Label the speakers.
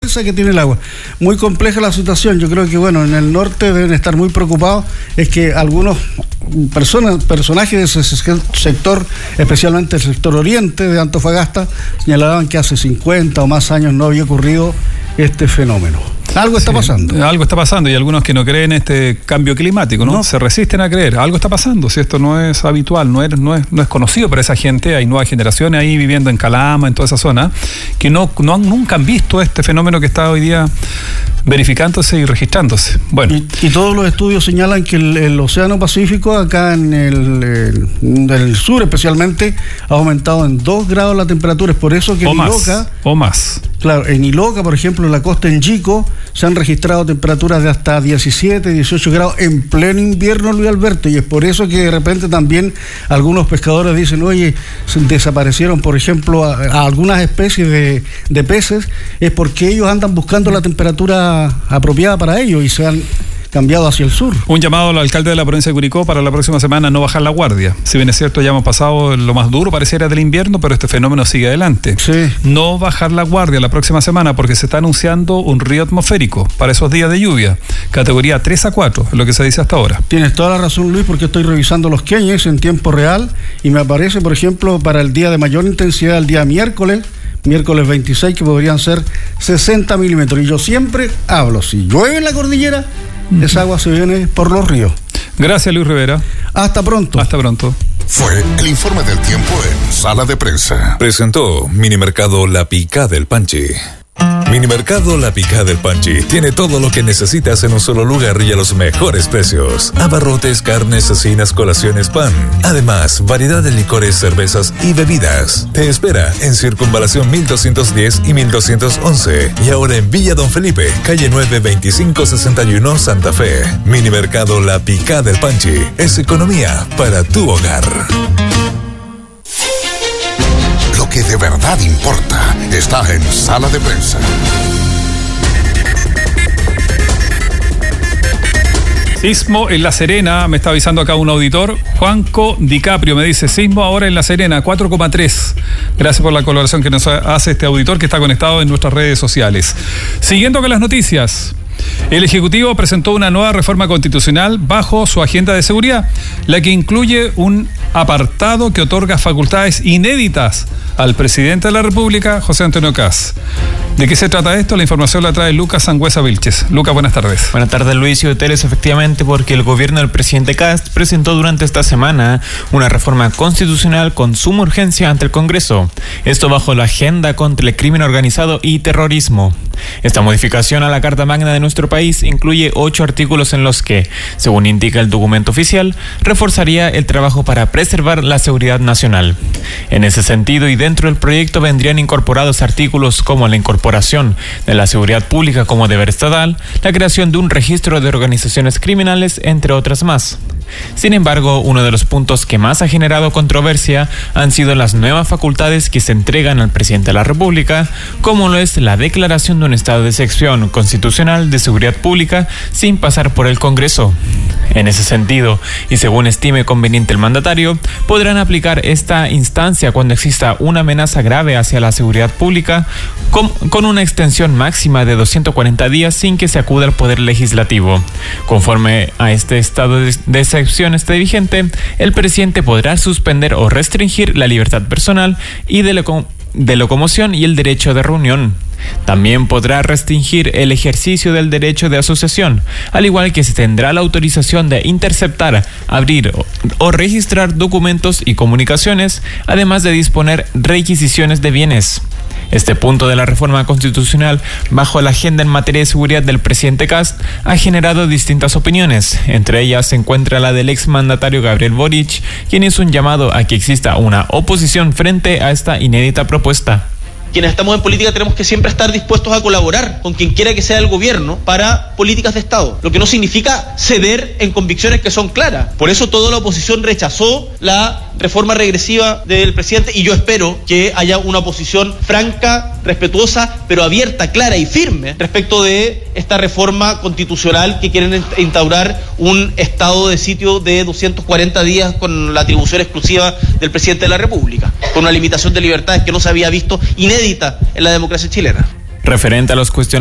Speaker 1: defensa que tiene el agua. Muy compleja la situación. Yo creo que, bueno, en el norte deben estar muy preocupados. Es que algunos personajes de ese sector, especialmente el sector oriente de Antofagasta, señalaban que hace 50 o más años no había ocurrido este fenómeno. Algo está pasando.
Speaker 2: Algo está pasando, y algunos que no creen este cambio climático, ¿no? Se resisten a creer. Algo está pasando, si esto no es habitual, no es conocido para esa gente. Hay nuevas generaciones ahí viviendo en Calama, en toda esa zona, que nunca han visto este fenómeno que está hoy día verificándose y registrándose. Bueno.
Speaker 1: Y todos los estudios señalan que el Océano Pacífico, acá en el sur especialmente, ha aumentado en 2 grados la temperatura. Es por eso que
Speaker 2: o más.
Speaker 1: Claro, en Iloca, por ejemplo, en la costa en Yico, se han registrado temperaturas de hasta 17, 18 grados en pleno invierno, Luis Alberto, y es por eso que de repente también algunos pescadores dicen, oye, desaparecieron, por ejemplo, a algunas especies de peces, es porque ellos andan buscando la temperatura apropiada para ellos y se han cambiado hacia el sur.
Speaker 2: Un llamado al alcalde de la provincia de Curicó para la próxima semana no bajar la guardia. Si bien es cierto, ya hemos pasado lo más duro, pareciera, del invierno, pero este fenómeno sigue adelante.
Speaker 1: Sí.
Speaker 2: No bajar la guardia la próxima semana, porque se está anunciando un río atmosférico para esos días de lluvia, categoría 3 a 4, es lo que se dice hasta ahora.
Speaker 1: Tienes toda la razón, Luis, porque estoy revisando los Queñes en tiempo real y me aparece, por ejemplo, para el día de mayor intensidad, el día miércoles 26, que podrían ser 60 milímetros. Y yo siempre hablo, si llueve en la cordillera, esa agua se viene por los ríos.
Speaker 2: Gracias, Luis Rivera.
Speaker 1: Hasta pronto.
Speaker 2: Hasta pronto.
Speaker 3: Fue el informe del tiempo en Sala de Prensa. Presentó Minimercado La Picada del Panchi. Minimercado La Picada del Panchi tiene todo lo que necesitas en un solo lugar y a los mejores precios. Abarrotes, carnes, cecinas, colaciones, pan. Además, variedad de licores, cervezas y bebidas. Te espera en Circunvalación 1210 y 1211. Y ahora en Villa Don Felipe, calle 9, 2561, Santa Fe. Minimercado La Picada del Panchi es economía para tu hogar. Lo que de verdad importa está en Sala de Prensa.
Speaker 2: Sismo en La Serena, me está avisando acá un auditor, Juanco DiCaprio, me dice, sismo ahora en La Serena, 4,3. Gracias por la colaboración que nos hace este auditor que está conectado en nuestras redes sociales. Siguiendo con las noticias. El Ejecutivo presentó una nueva reforma constitucional bajo su agenda de seguridad, la que incluye un apartado que otorga facultades inéditas al presidente de la República, José Antonio Kast. ¿De qué se trata esto? La información la trae Lucas Sangüesa Vilches. Lucas, buenas tardes.
Speaker 4: Buenas tardes, Luis y Hoteles. Efectivamente, porque el gobierno del presidente Kast presentó durante esta semana una reforma constitucional con suma urgencia ante el Congreso. Esto bajo la agenda contra el crimen organizado y terrorismo. Esta modificación a la Carta Magna de nuestro país incluye 8 artículos en los que, según indica el documento oficial, reforzaría el trabajo para preservar la seguridad nacional. En ese sentido y dentro del proyecto vendrían incorporados artículos como la incorporación de la seguridad pública como deber estatal, la creación de un registro de organizaciones criminales, entre otras más. Sin embargo, uno de los puntos que más ha generado controversia han sido las nuevas facultades que se entregan al presidente de la República, como lo es la declaración de un estado de excepción constitucional de seguridad pública sin pasar por el Congreso. En ese sentido, y según estime conveniente el mandatario, podrán aplicar esta instancia cuando exista una amenaza grave hacia la seguridad pública, con una extensión máxima de 240 días sin que se acuda al Poder Legislativo. Conforme a este estado de excepción vigente, el presidente podrá suspender o restringir la libertad personal y de locomoción y el derecho de reunión. También podrá restringir el ejercicio del derecho de asociación, al igual que se tendrá la autorización de interceptar, abrir o registrar documentos y comunicaciones, además de disponer requisiciones de bienes. Este punto de la reforma constitucional, bajo la agenda en materia de seguridad del presidente Kast, ha generado distintas opiniones. Entre ellas se encuentra la del exmandatario Gabriel Boric, quien hizo un llamado a que exista una oposición frente a esta inédita propuesta.
Speaker 5: Quienes estamos en política tenemos que siempre estar dispuestos a colaborar con quien quiera que sea el gobierno para políticas de Estado, lo que no significa ceder en convicciones que son claras. Por eso toda la oposición rechazó la reforma regresiva del presidente y yo espero que haya una oposición franca, respetuosa, pero abierta, clara y firme respecto de esta reforma constitucional que quieren instaurar un estado de sitio de 240 días con la atribución exclusiva del presidente de la República, con una limitación de libertades que no se había visto inédita en la democracia chilena.
Speaker 4: Referente a los cuestionamientos